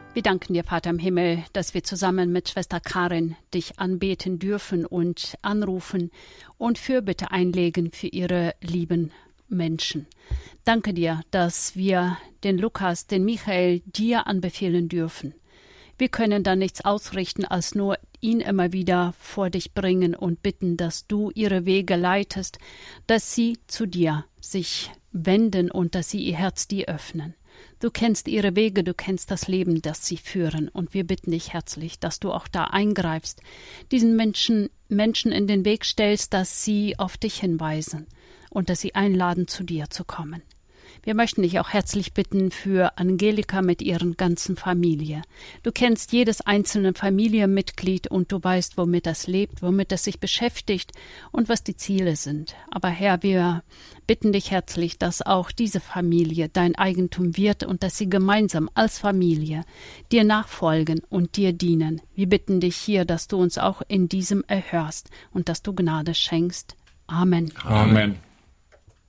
Wir danken dir, Vater im Himmel, dass wir zusammen mit Schwester Karin dich anbeten dürfen und anrufen und Fürbitte einlegen für ihre lieben Menschen. Danke dir, dass wir den Lukas, den Michael dir anbefehlen dürfen. Wir können da nichts ausrichten, als nur ihn immer wieder vor dich bringen und bitten, dass du ihre Wege leitest, dass sie zu dir sich wenden und dass sie ihr Herz dir öffnen. Du kennst ihre Wege, du kennst das Leben, das sie führen. Und wir bitten dich herzlich, dass du auch da eingreifst, diesen Menschen in den Weg stellst, dass sie auf dich hinweisen und dass sie einladen, zu dir zu kommen. Wir möchten dich auch herzlich bitten für Angelika mit ihren ganzen Familie. Du kennst jedes einzelne Familienmitglied und du weißt, womit das lebt, womit es sich beschäftigt und was die Ziele sind. Aber Herr, wir bitten dich herzlich, dass auch diese Familie dein Eigentum wird und dass sie gemeinsam als Familie dir nachfolgen und dir dienen. Wir bitten dich hier, dass du uns auch in diesem erhörst und dass du Gnade schenkst. Amen. Amen.